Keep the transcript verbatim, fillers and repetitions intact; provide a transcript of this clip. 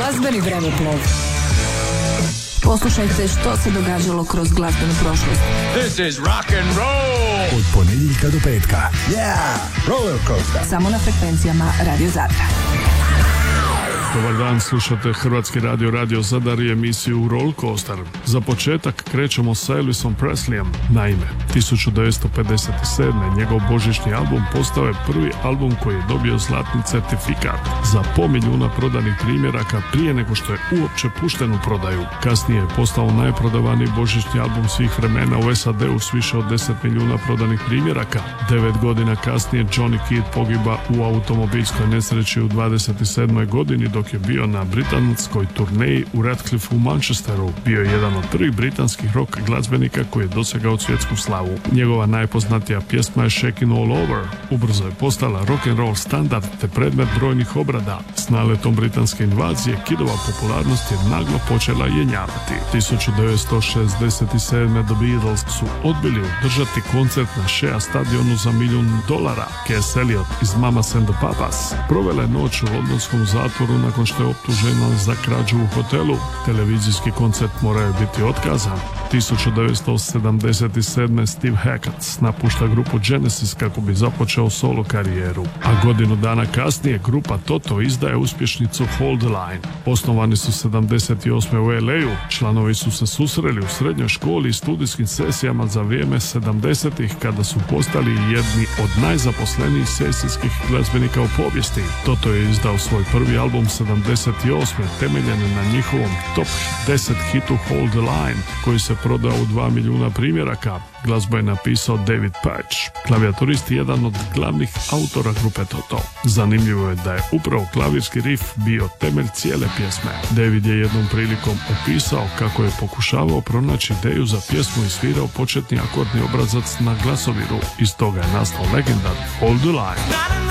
Glazbeni vremeplov. Poslušajte što se događalo kroz glazbenu prošlost. This is rock and roll. Od ponedjeljka do petka. Yeah, roller coaster. Samo na frekvencijama Radio Zadra. Dobar dan, slušate Hrvatski radio, Radio Zadar i emisiju Roller Coaster. Za početak krećemo sa Elvisom Presleyem. Naime, tisuću devetsto pedeset sedme. njegov božićni album postao je prvi album koji je dobio zlatni certifikat za po milijuna prodanih primjeraka prije nego što je uopće pušten u prodaju. Kasnije je postao najprodavaniji božićni album svih vremena u S A D-u s više od deset milijuna prodanih primjeraka. Devet godina kasnije Johnny Kidd pogiba u automobilskoj nesreći u dvadeset sedmoj godini dok je bio na britanskoj turneji u Radcliffe u Manchesteru. Bio je jedan od prvih britanskih rock glazbenika koji je dosegao svjetsku slavu. Njegova najpoznatija pjesma je Shakin' All Over. Ubrzo je postala rock and roll standard te predmet brojnih obrada. S naletom britanske invazije Kiddova popularnost je naglo počela jenjavati. tisuću devetsto šezdeset sedme. The Beatles su odbili održati koncert na Shea stadionu za milijun dolara. Cass Elliot iz Mamas and the Papas provela je noć u londonskom zatvoru nakon što je optužena za krađu u hotelu. Televizijski koncert morao je biti otkazan. tisuću devetsto sedamdeset sedme. Steve Hackett napušta grupu Genesis kako bi započeo solo karijeru. A godinu dana kasnije grupa Toto izdaje uspješnicu Hold the Line. Osnovani su sedamdeset osme. u L A-u. Članovi su se susreli u srednjoj školi i studijskim sesijama za vrijeme sedamdesetih kada su postali jedni od najzaposlenijih sesijskih glazbenika u povijesti. Toto je izdao svoj prvi album sedamdeset osme. temeljen na njihovom top deset hitu Hold the Line, koji se prodao u dva milijuna primjeraka. Glazbu je napisao David Paich, klavijaturist i jedan od glavnih autora grupe Toto. Zanimljivo je da je upravo klavirski riff bio temelj cijele pjesme. David je jednom prilikom opisao kako je pokušavao pronaći ideju za pjesmu i svirao početni akordni obrazac na glasoviru. Iz toga je nastao legendarni Hold the Line.